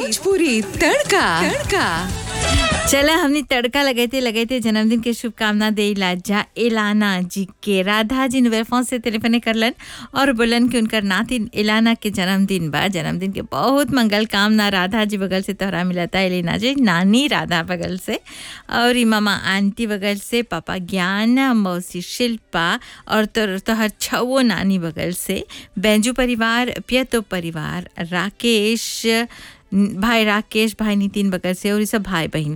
भोजपुरी तड़का तड़का। चला हमने तड़का लगाते जन्मदिन के शुभकामना दे लाजा एलाना जी के। राधा जी नोवेल फोन से टेलीफोन करलन और बोलन कि उनकर नातिन एलाना के जन्मदिन बा। जन्मदिन के बहुत मंगल कामना राधा जी बगल से तोहरा मिलता एलिना जी, नानी राधा बगल से और मामा आंटी बगल से, पापा ज्ञान, मौसी शिल्पा और तोहर छवो नानी बगल से, बेंजू परिवार, पियतो परिवार, राकेश भाई नितिन बगल से और ये सब भाई बहन